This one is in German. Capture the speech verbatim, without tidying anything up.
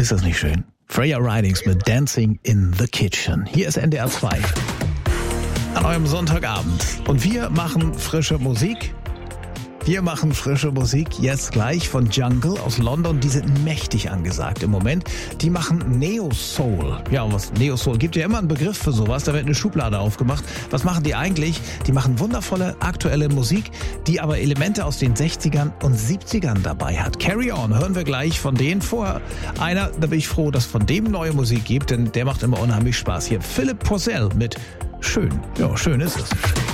Ist das nicht schön? Freya Ridings mit Dancing in the Kitchen. Hier ist N D R zwei. An eurem Sonntagabend. Und wir machen frische Musik. Wir machen frische Musik jetzt gleich von Jungle aus London. Die sind mächtig angesagt im Moment. Die machen Neo-Soul. Ja, und was Neo-Soul gibt ja immer einen Begriff für sowas. Da wird eine Schublade aufgemacht. Was machen die eigentlich? Die machen wundervolle aktuelle Musik, die aber Elemente aus den sechzigern und siebzigern dabei hat. Carry On hören wir gleich von denen. Vorher einer, da bin ich froh, dass es von dem neue Musik gibt, denn der macht immer unheimlich Spaß. Hier Philip Porcell mit Schön. Ja, schön ist es.